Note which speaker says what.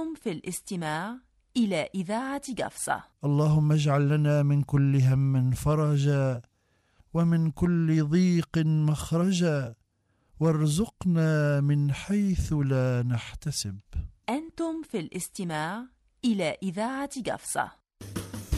Speaker 1: أنتم في الاستماع إلى إذاعة قفصة.
Speaker 2: اللهم اجعل لنا من كل هم فرجا، ومن كل ضيق مخرجا، وارزقنا من حيث لا نحتسب.
Speaker 1: أنتم في الاستماع إلى إذاعة قفصة.